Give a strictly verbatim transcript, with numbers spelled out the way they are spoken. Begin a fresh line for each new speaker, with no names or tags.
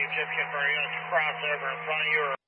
you just confirm you want to cross over in front of you or